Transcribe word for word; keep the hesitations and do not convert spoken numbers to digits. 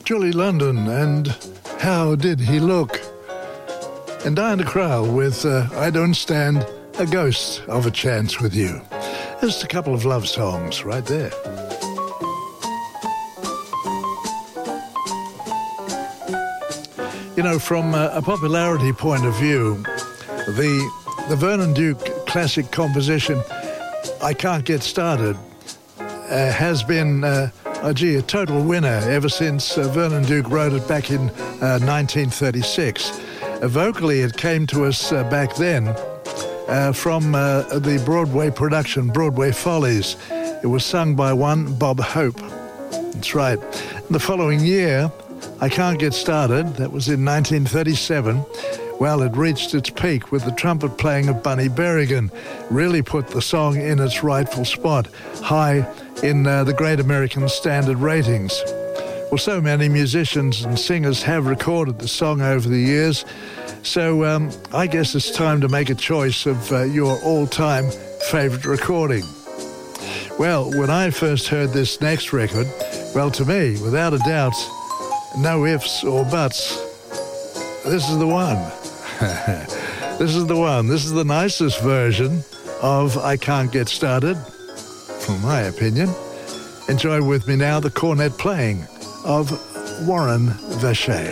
Julie London and How Did He Look? And Diana Krall with uh, I Don't Stand a Ghost of a Chance with You. Just a couple of love songs right there. You know, from a, a popularity point of view, the the Vernon Duke classic composition, I Can't Get Started, uh, has been, uh, oh gee, a total winner ever since uh, Vernon Duke wrote it back in uh, nineteen thirty-six. Uh, vocally, it came to us uh, back then uh, from uh, the Broadway production, Broadway Follies. It was sung by one Bob Hope. That's right. And the following year, I Can't Get Started, that was in nineteen thirty-seven, well, it reached its peak with the trumpet playing of Bunny Berrigan, really put the song in its rightful spot, high in uh, the Great American Standard ratings. Well, so many musicians and singers have recorded the song over the years, so um, I guess it's time to make a choice of uh, your all-time favorite recording. Well, when I first heard this next record, well, to me, without a doubt, no ifs or buts, this is the one. This is the one. This is the nicest version of I Can't Get Started, from my opinion. Enjoy with me now the cornet playing of Warren Vacher.